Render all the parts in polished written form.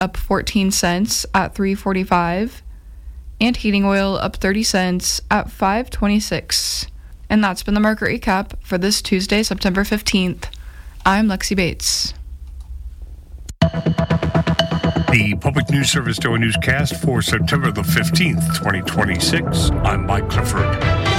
up 14 cents at $3.45, and heating oil up 30 cents at $5.26. And that's been the market recap for this Tuesday, September 15th. I'm Lexi Bates. The Public News Service Daily Newscast for September the 15th, 2026. I'm Mike Clifford.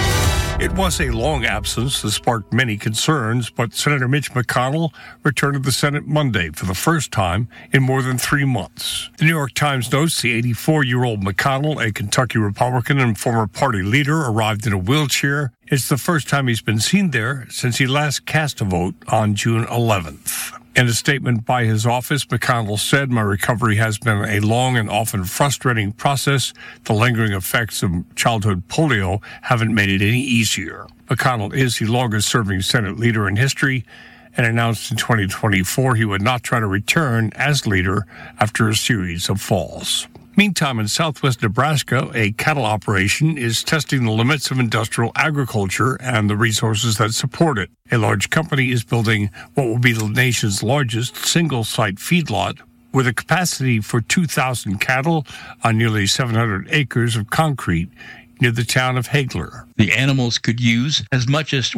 It was a long absence that sparked many concerns, but Senator Mitch McConnell returned to the Senate Monday for the first time in more than 3 months. The New York Times notes the 84-year-old McConnell, a Kentucky Republican and former party leader, arrived in a wheelchair. It's the first time he's been seen there since he last cast a vote on June 11th. In a statement by his office, McConnell said, "My recovery has been a long and often frustrating process. The lingering effects of childhood polio haven't made it any easier." McConnell is the longest-serving Senate leader in history and announced in 2024 he would not try to return as leader after a series of falls. Meantime, in southwest Nebraska, a cattle operation is testing the limits of industrial agriculture and the resources that support it. A large company is building what will be the nation's largest single-site feedlot with a capacity for 2,000 cattle on nearly 700 acres of concrete near the town of Hagler. The animals could use as much as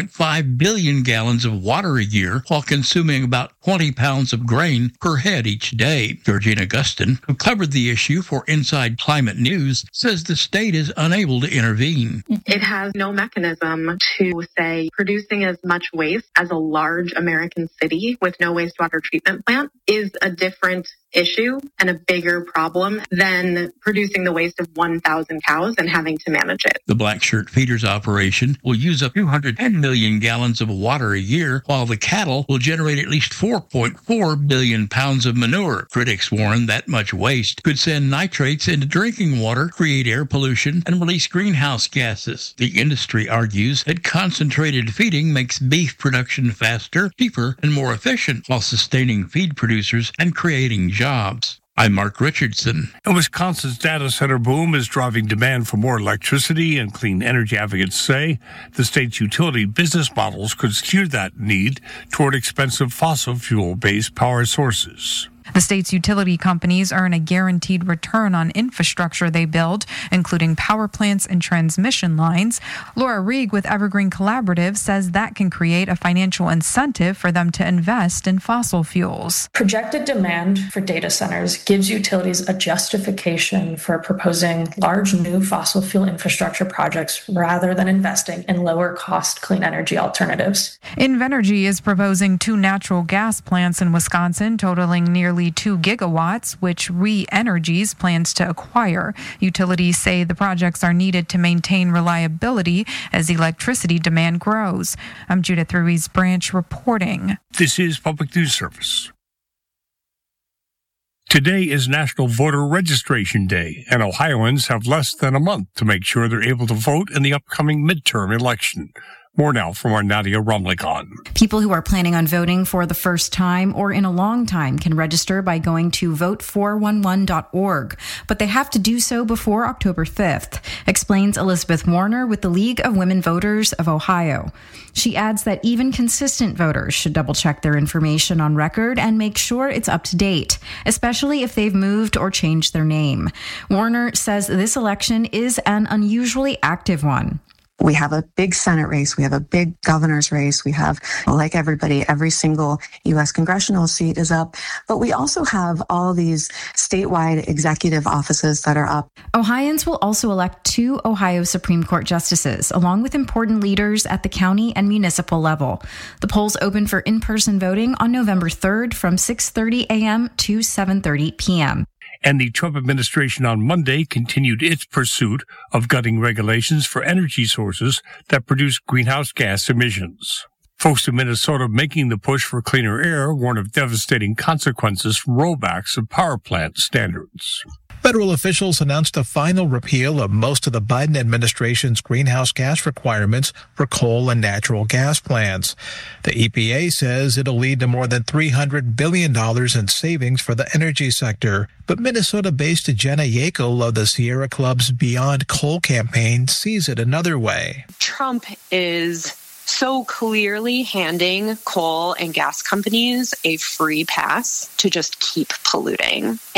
1.5 billion gallons of water a year while consuming about 20 pounds of grain per head each day. Georgina Gustin, who covered the issue for Inside Climate News, says the state is unable to intervene. It has no mechanism to say producing as much waste as a large American city with no wastewater treatment plant is a different issue and a bigger problem than producing the waste of 1,000 cows and having to manage it. The Black Shirt Feeders operation will use up 210 million gallons of water a year, while the cattle will generate at least 4.4 billion pounds of manure. Critics warn that much waste could send nitrates into drinking water, create air pollution, and release greenhouse gases. The industry argues that concentrated feeding makes beef production faster, cheaper, and more efficient, while sustaining feed producers and creating jobs. I'm Mark Richardson. And Wisconsin's data center boom is driving demand for more electricity, and clean energy advocates say the state's utility business models could skew that need toward expensive fossil fuel-based power sources. The state's utility companies earn a guaranteed return on infrastructure they build, including power plants and transmission lines. Laura Rieg with Evergreen Collaborative says that can create a financial incentive for them to invest in fossil fuels. Projected demand for data centers gives utilities a justification for proposing large new fossil fuel infrastructure projects rather than investing in lower-cost clean energy alternatives. Invenergy is proposing 2 natural gas plants in Wisconsin, totaling nearly 2 gigawatts, which Re-Energies plans to acquire. Utilities say the projects are needed to maintain reliability as electricity demand grows. I'm Judith Ruiz Branch reporting. This is Public News Service. Today is National Voter Registration Day, and Ohioans have less than a month to make sure they're able to vote in the upcoming midterm election. More now from our Nadia Rumlikon. People who are planning on voting for the first time or in a long time can register by going to vote411.org, but they have to do so before October 5th, explains Elizabeth Warner with the League of Women Voters of Ohio. She adds that even consistent voters should double-check their information on record and make sure it's up to date, especially if they've moved or changed their name. Warner says this election is an unusually active one. We have a big Senate race. We have a big governor's race. We have, like everybody, every single U.S. congressional seat is up. But we also have all these statewide executive offices that are up. Ohioans will also elect 2 Ohio Supreme Court justices, along with important leaders at the county and municipal level. The polls open for in-person voting on November 3rd from 6:30 a.m. to 7:30 p.m. And the Trump administration on Monday continued its pursuit of gutting regulations for energy sources that produce greenhouse gas emissions. Folks in Minnesota making the push for cleaner air warn of devastating consequences from rollbacks of power plant standards. Federal officials announced a final repeal of most of the Biden administration's greenhouse gas requirements for coal and natural gas plants. The EPA says it'll lead to more than $300 billion in savings for the energy sector. But Minnesota-based Jenna Yackel of the Sierra Club's Beyond Coal campaign sees it another way. Trump is so clearly handing coal and gas companies a free pass to just keep polluting.